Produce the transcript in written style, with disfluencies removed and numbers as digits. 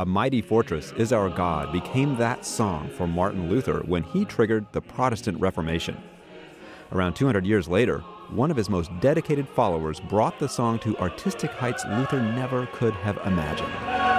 A Mighty Fortress Is Our God became that song for Martin Luther when he triggered the Protestant Reformation. Around 200 years later, one of his most dedicated followers brought the song to artistic heights Luther never could have imagined.